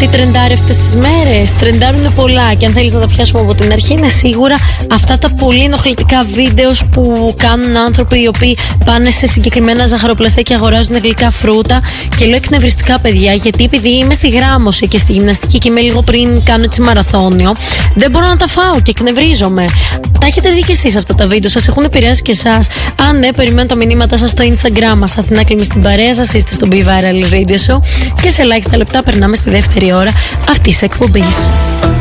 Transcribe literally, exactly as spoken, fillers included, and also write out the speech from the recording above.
Τι τρεντάρει αυτές τις μέρες? Τρεντάρουν πολλά. Και αν θέλεις να τα πιάσουμε από την αρχή, είναι σίγουρα αυτά τα πολύ ενοχλητικά βίντεο που κάνουν άνθρωποι οι οποίοι πάνε σε συγκεκριμένα ζαχαροπλαστεία και αγοράζουν γλυκά φρούτα. Και λέω εκνευριστικά, παιδιά, γιατί επειδή είμαι στη γράμμωση και στη γυμναστική και είμαι λίγο πριν κάνω έτσι μαραθώνιο, δεν μπορώ να τα φάω και εκνευρίζομαι. Τα έχετε δει και εσείς αυτά τα βίντεο? Σας έχουν επηρεάσει και εσάς? Αν ναι, περιμένω τα μηνύματα σας στο Instagram μας. Αθηνά Κλίμη στην παρέα σας, είστε στο Be Viral Radio Show. Και σε ελάχιστα λεπτά περνάμε στη δεύτερη ώρα αυτής της εκπομπής.